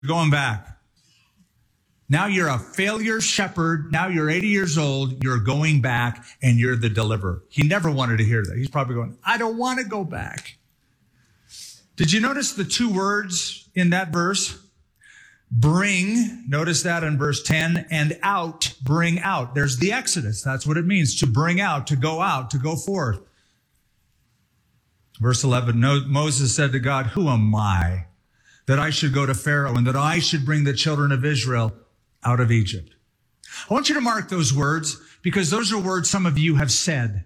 going back. Now you're a failure shepherd. Now you're 80 years old. You're going back and you're the deliverer. He never wanted to hear that. He's probably going, I don't want to go back. Did you notice the two words in that verse? Bring, notice that in verse 10, and out, bring out. There's the Exodus. That's what it means, to bring out, to go forth. Verse 11, Moses said to God, who am I that I should go to Pharaoh and that I should bring the children of Israel out of Egypt? I want you to mark those words because those are words some of you have said.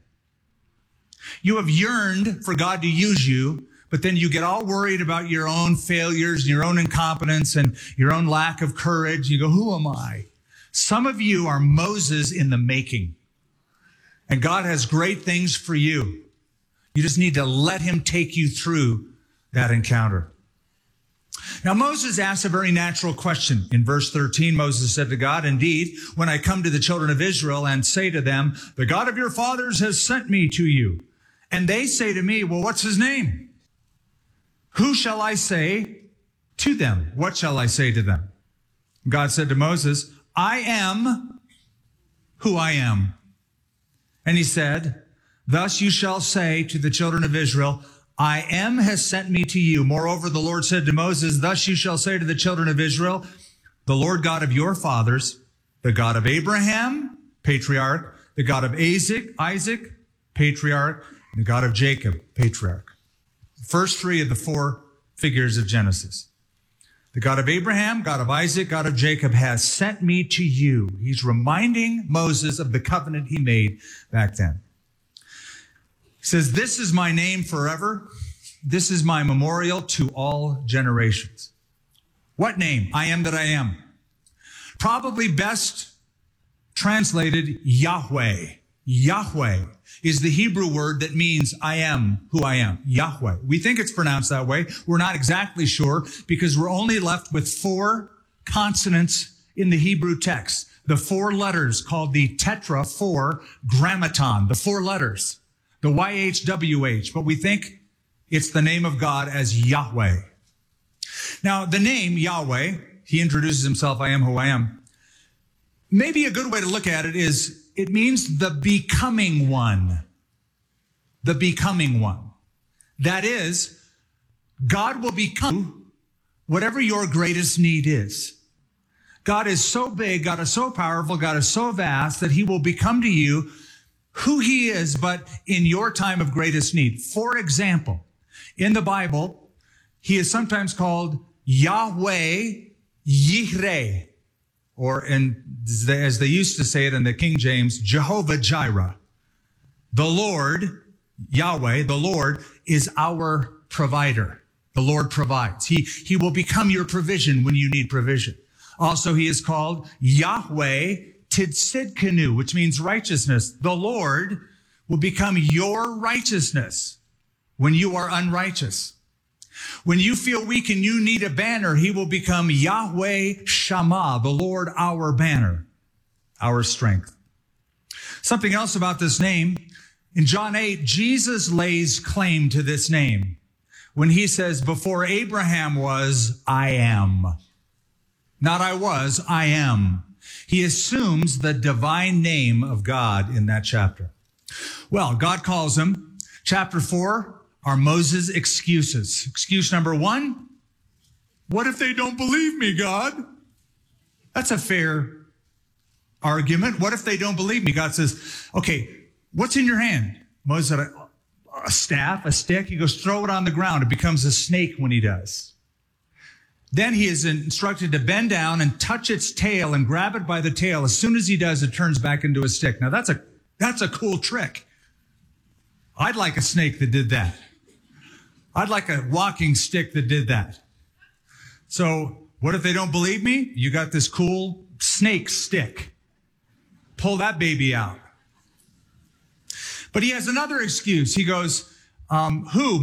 You have yearned for God to use you, but then you get all worried about your own failures and your own incompetence and your own lack of courage. You go, who am I? Some of you are Moses in the making. And God has great things for you. You just need to let him take you through that encounter. Now, Moses asks a very natural question. In verse 13, Moses said to God, indeed, when I come to the children of Israel and say to them, the God of your fathers has sent me to you. And they say to me, well, what's his name? Who shall I say to them? What shall I say to them? God said to Moses, I am who I am. And he said, thus you shall say to the children of Israel, I am has sent me to you. Moreover, the Lord said to Moses, thus you shall say to the children of Israel, the Lord God of your fathers, the God of Abraham, patriarch, the God of Isaac, patriarch, and the God of Jacob, patriarch. First three of the four figures of Genesis. The God of Abraham, God of Isaac, God of Jacob has sent me to you. He's reminding Moses of the covenant he made back then. He says, this is my name forever. This is my memorial to all generations. What name? I am that I am. Probably best translated Yahweh. Yahweh is the Hebrew word that means I am who I am. Yahweh. We think it's pronounced that way. We're not exactly sure because we're only left with 4 consonants in the Hebrew text. The 4 letters called the tetra 4 grammaton. The 4 letters. The YHWH. But we think it's the name of God as Yahweh. Now, the name Yahweh, he introduces himself, I am who I am. Maybe a good way to look at it is it means the becoming one. The becoming one. That is, God will become whatever your greatest need is. God is so big, God is so powerful, God is so vast that he will become to you who he is, but in your time of greatest need. For example, in the Bible, he is sometimes called Yahweh Yireh. Or as they used to say it in the King James, Jehovah Jireh. The Lord, Yahweh, the Lord is our provider. The Lord provides. He will become your provision when you need provision. Also, he is called Yahweh Tzidkenu, which means righteousness. The Lord will become your righteousness when you are unrighteous. When you feel weak and you need a banner, he will become Yahweh Shammah, the Lord our banner, our strength. Something else about this name. In John 8, Jesus lays claim to this name when he says, before Abraham was, I am. Not I was, I am. He assumes the divine name of God in that chapter. Well, God calls him. Chapter 4 are Moses' excuses. Excuse number 1, what if they don't believe me, God? That's a fair argument. What if they don't believe me? God says, okay, what's in your hand? Moses said, a staff, a stick. He goes, throw it on the ground. It becomes a snake when he does. Then he is instructed to bend down and touch its tail and grab it by the tail. As soon as he does, it turns back into a stick. Now that's a cool trick. I'd like a snake that did that. I'd like a walking stick that did that. So what if they don't believe me? You got this cool snake stick. Pull that baby out. But he has another excuse. He goes, who?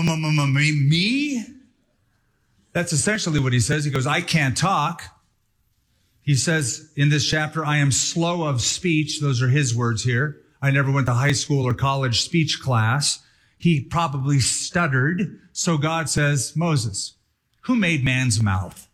Me? That's essentially what he says. He goes, I can't talk. He says in this chapter, I am slow of speech. Those are his words here. I never went to high school or college speech class. He probably stuttered. So God says, Moses, who made man's mouth?